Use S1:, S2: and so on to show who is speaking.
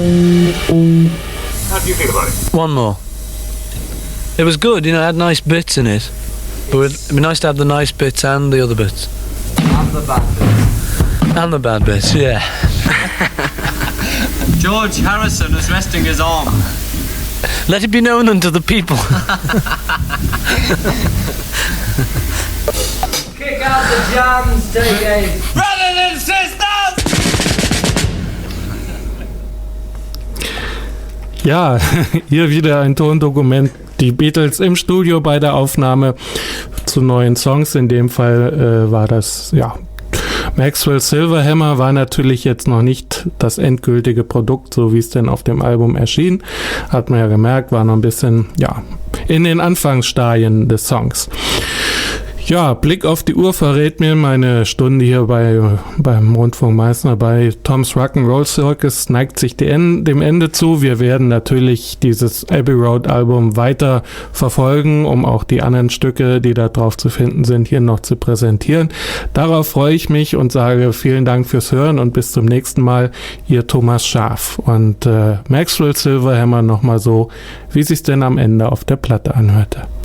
S1: How do you feel about it?
S2: One more. It was good, it had nice bits in it. But it'd be nice to have the nice bits and the other bits.
S3: And the bad bits.
S2: And the bad bits, yeah.
S3: George Harrison is resting his arm.
S2: Let it be known unto the people.
S3: Kick out the jams, JK.
S1: Brothers and sisters!
S4: Ja, hier wieder ein Tondokument. Die Beatles im Studio bei der Aufnahme zu neuen Songs. In dem Fall war das, ja, Maxwell Silverhammer war natürlich jetzt noch nicht das endgültige Produkt, so wie es denn auf dem Album erschien. Hat man ja gemerkt, war noch ein bisschen, ja, in den Anfangsstadien des Songs. Ja, Blick auf die Uhr verrät mir, meine Stunde hier beim Rundfunk Meißner bei Tom's Rock'n'Roll Circus neigt sich dem Ende zu. Wir werden natürlich dieses Abbey Road Album weiter verfolgen, um auch die anderen Stücke, die da drauf zu finden sind, hier noch zu präsentieren. Darauf freue ich mich und sage vielen Dank fürs Hören und bis zum nächsten Mal, Ihr Thomas Schaaf. Und Maxwell Silverhammer nochmal so, wie sich's denn am Ende auf der Platte anhörte.